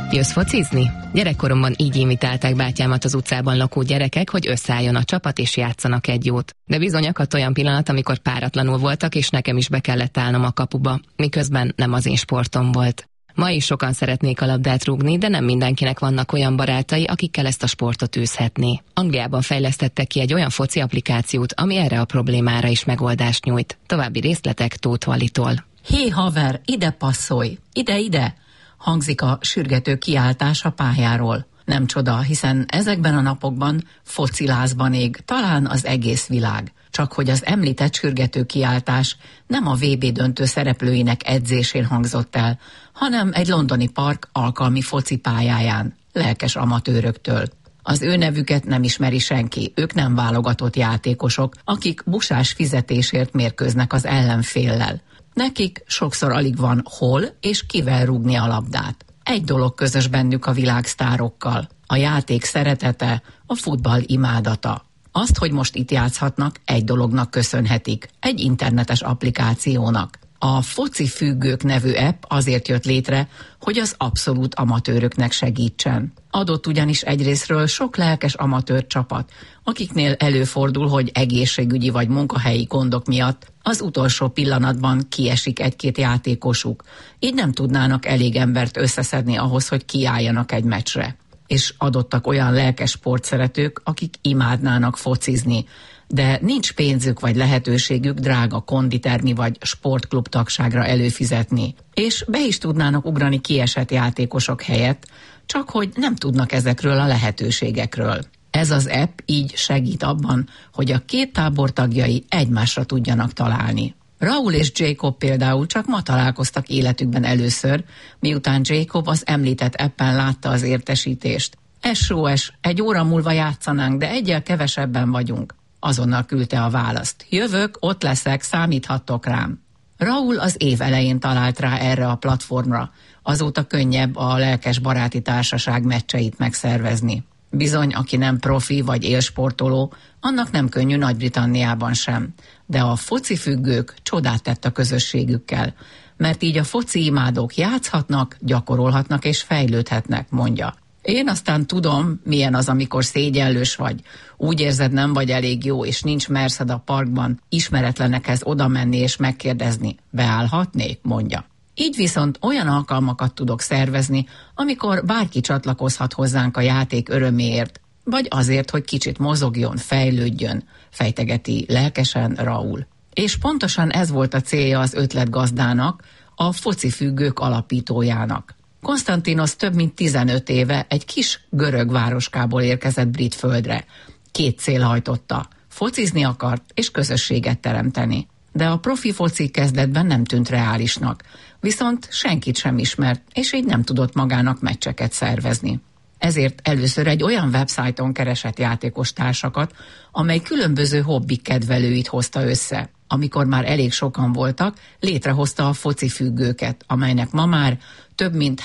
Jössz focizni? Gyerekkoromban így imitálták bátyámat az utcában lakó gyerekek, hogy összeálljon a csapat és játszanak egy jót. De bizony akadt olyan pillanat, amikor páratlanul voltak, és nekem is be kellett állnom a kapuba, miközben nem az én sportom volt. Ma is sokan szeretnék a labdát rúgni, de nem mindenkinek vannak olyan barátai, akikkel ezt a sportot űzhetné. Angliában fejlesztettek ki egy olyan foci applikációt, ami erre a problémára is megoldást nyújt. További részletek Tóth Valitól. Hé haver, ide passzolj, ide! Hangzik a sürgető kiáltás a pályáról. Nem csoda, hiszen ezekben a napokban focilázban ég talán az egész világ. Csak hogy az említett sürgető kiáltás nem a VB döntő szereplőinek edzésén hangzott el, hanem egy londoni park alkalmi focipályáján, lelkes amatőröktől. Az ő nevüket nem ismeri senki, ők nem válogatott játékosok, akik busás fizetésért mérkőznek az ellenféllel. Nekik sokszor alig van hol és kivel rúgni a labdát. Egy dolog közös bennük a világsztárokkal, a játék szeretete, a futball imádata. Azt, hogy most itt játszhatnak, egy dolognak köszönhetik, egy internetes applikációnak. A Foci Függők nevű app azért jött létre, hogy az abszolút amatőröknek segítsen. Adott ugyanis egyrészről sok lelkes amatőr csapat, akiknél előfordul, hogy egészségügyi vagy munkahelyi gondok miatt az utolsó pillanatban kiesik egy-két játékosuk, így nem tudnának elég embert összeszedni ahhoz, hogy kiálljanak egy meccsre. És adottak olyan lelkes sportszeretők, akik imádnának focizni, de nincs pénzük vagy lehetőségük drága konditermi vagy sportklub tagságra előfizetni, és be is tudnának ugrani kiesett játékosok helyett, csak hogy nem tudnak ezekről a lehetőségekről. Ez az app így segít abban, hogy a két tábor tagjai egymásra tudjanak találni. Raúl és Jacob például csak ma találkoztak életükben először, miután Jacob az említett appen látta az értesítést. SOS, egy óra múlva játszanánk, de egyel kevesebben vagyunk. Azonnal küldte a választ. Jövök, ott leszek, számíthattok rám. Raúl az év elején talált rá erre a platformra, azóta könnyebb a lelkes baráti társaság meccseit megszervezni. Bizony, aki nem profi vagy élsportoló, annak nem könnyű Nagy-Britanniában sem. De a foci függők csodát tett a közösségükkel, mert így a foci imádók játszhatnak, gyakorolhatnak és fejlődhetnek, mondja. Én aztán tudom, milyen az, amikor szégyenlős vagy, úgy érzed, nem vagy elég jó, és nincs merszed a parkban ismeretlenekhez oda menni és megkérdezni, beállhatnék, mondja. Így viszont olyan alkalmakat tudok szervezni, amikor bárki csatlakozhat hozzánk a játék öröméért, vagy azért, hogy kicsit mozogjon, fejlődjön, fejtegeti lelkesen Raúl. És pontosan ez volt a célja az ötletgazdának, a Foci Függők alapítójának. Konstantinos több mint 15 éve egy kis görög városkából érkezett brit földre. Két cél hajtotta, focizni akart és közösséget teremteni. De a profi foci kezdetben nem tűnt reálisnak, viszont senkit sem ismert, és így nem tudott magának meccseket szervezni. Ezért először egy olyan websájton keresett játékos társakat, amely különböző hobbik kedvelőit hozta össze. Amikor már elég sokan voltak, létrehozta a Foci Függőket, amelynek ma már több mint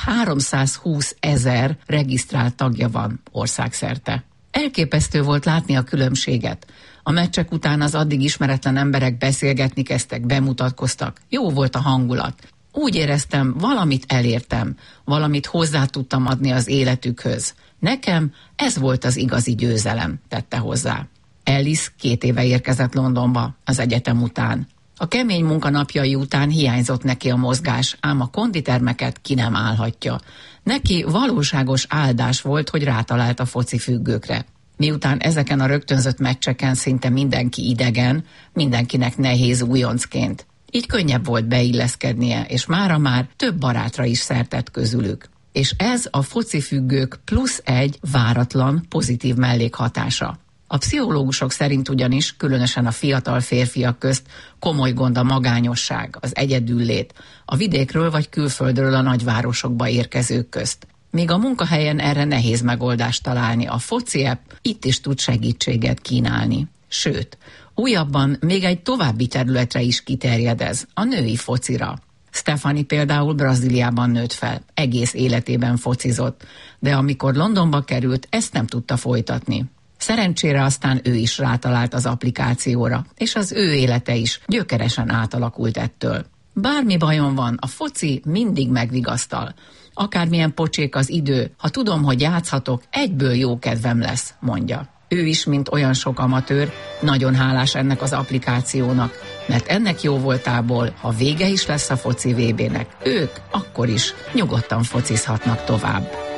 320 000 regisztrált tagja van országszerte. Elképesztő volt látni a különbséget. A meccsek után az addig ismeretlen emberek beszélgetni kezdtek, bemutatkoztak. Jó volt a hangulat. Úgy éreztem, valamit elértem, valamit hozzá tudtam adni az életükhöz. Nekem ez volt az igazi győzelem, tette hozzá. Alice 2 éve érkezett Londonba az egyetem után. A kemény munkanapjai után hiányzott neki a mozgás, ám a konditermeket ki nem állhatja. Neki valóságos áldás volt, hogy rátalált a foci függőkre. Miután ezeken a rögtönzött meccseken szinte mindenki idegen, mindenkinek nehéz újoncként. Így könnyebb volt beilleszkednie, és mára már több barátra is szert tett közülük. És ez a Foci Függők +1 váratlan, pozitív mellékhatása. A pszichológusok szerint ugyanis, különösen a fiatal férfiak közt komoly gond a magányosság, az egyedüllét, a vidékről vagy külföldről a nagyvárosokba érkezők közt. Míg a munkahelyen erre nehéz megoldást találni, a foci app itt is tud segítséget kínálni. Sőt, újabban még egy további területre is kiterjed ez, a női focira. Stephanie például Brazíliában nőtt fel, egész életében focizott, de amikor Londonba került, ezt nem tudta folytatni. Szerencsére aztán ő is rátalált az applikációra, és az ő élete is gyökeresen átalakult ettől. Bármi bajom van, a foci mindig megvigasztal. Akármilyen pocsék az idő, ha tudom, hogy játszhatok, egyből jó kedvem lesz, mondja. Ő is, mint olyan sok amatőr, nagyon hálás ennek az applikációnak, mert ennek jó voltából, ha vége is lesz a foci VB-nek, ők akkor is nyugodtan focizhatnak tovább.